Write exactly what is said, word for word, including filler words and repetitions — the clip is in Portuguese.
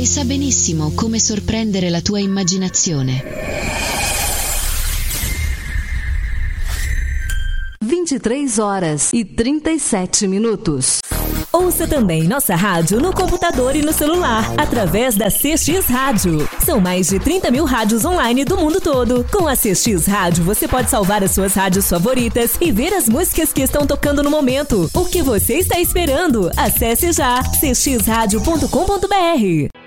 e sa benissimo come sorprendere la tua immaginazione. vinte e três horas e trinta e sete minutos. Ouça também nossa rádio no computador e no celular, através da C X Rádio. São mais de trinta mil rádios online do mundo todo. Com a C X Rádio, você pode salvar as suas rádios favoritas e ver as músicas que estão tocando no momento. O que você está esperando? Acesse já c x rádio ponto com ponto b r.